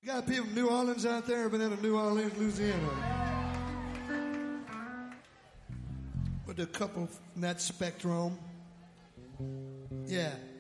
Got people from New Orleans out there, been out of New Orleans, Louisiana. But a couple from that spectrum. Yeah.